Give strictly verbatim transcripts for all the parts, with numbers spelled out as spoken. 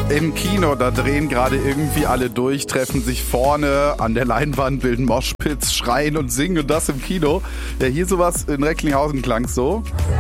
Im Kino, da drehen gerade irgendwie alle durch, treffen sich vorne an der Leinwand, bilden Moshpits, schreien und singen und das im Kino. Ja, hier sowas in Recklinghausen klang so.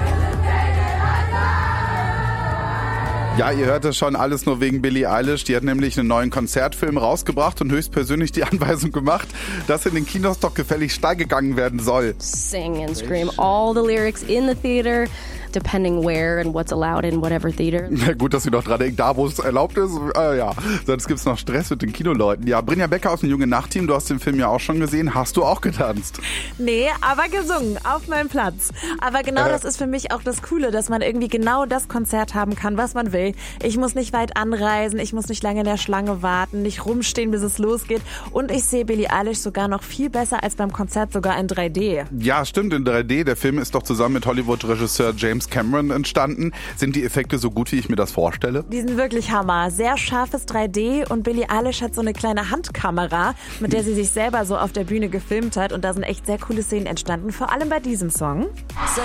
Ja, ihr hört das schon, alles nur wegen Billie Eilish. Die hat nämlich einen neuen Konzertfilm rausgebracht und höchstpersönlich die Anweisung gemacht, dass in den Kinos doch gefällig steil gegangen werden soll. Sing and scream all the lyrics in the theater, depending where and what's allowed in whatever theater. Na gut, dass sie doch dran denkt, da wo es erlaubt ist. Äh, ja, sonst gibt's noch Stress mit den Kinoleuten. Ja, Brinja Becker aus dem Junge Nacht-Team, du hast den Film ja auch schon gesehen. Hast du auch getanzt? Nee, aber gesungen, auf meinem Platz. Aber genau Äh. das ist für mich auch das Coole, dass man irgendwie genau das Konzert haben kann, was man will. Ich muss nicht weit anreisen, ich muss nicht lange in der Schlange warten, nicht rumstehen, bis es losgeht. Und ich sehe Billie Eilish sogar noch viel besser als beim Konzert, sogar in drei D. Ja, stimmt, in drei D. Der Film ist doch zusammen mit Hollywood-Regisseur James Cameron entstanden. Sind die Effekte so gut, wie ich mir das vorstelle? Die sind wirklich Hammer. Sehr scharfes drei D und Billie Eilish hat so eine kleine Handkamera, mit der sie sich selber so auf der Bühne gefilmt hat. Und da sind echt sehr coole Szenen entstanden, vor allem bei diesem Song. So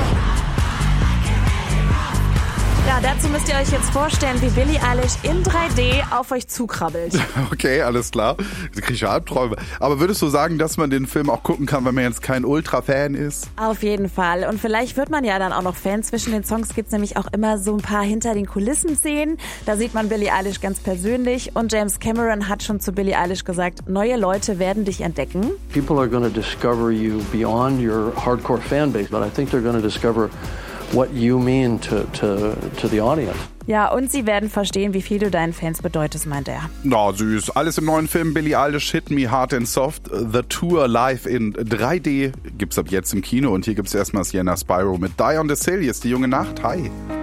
Ja, dazu müsst ihr euch jetzt vorstellen, wie Billie Eilish in drei D auf euch zukrabbelt. Okay, alles klar. Da kriege ich ja Albträume. Aber würdest du sagen, dass man den Film auch gucken kann, wenn man jetzt kein Ultra-Fan ist? Auf jeden Fall. Und vielleicht wird man ja dann auch noch Fan. Zwischen den Songs gibt's nämlich auch immer so ein paar Hinter-den-Kulissen-Szenen. Da sieht man Billie Eilish ganz persönlich. Und James Cameron hat schon zu Billie Eilish gesagt, neue Leute werden dich entdecken. People are going to discover you beyond your hardcore fanbase, but I think they're going to discover what you mean to, to, to the audience. Ja, und sie werden verstehen, wie viel du deinen Fans bedeutest, meint er. Na, süß. Alles im neuen Film Billie Eilish, Hit Me Hard and Soft, The Tour live in drei D gibt's ab jetzt im Kino. Und hier gibt's erstmal Sienna Spyro mit Die on the Hill. Hier ist die junge Nacht. Hi.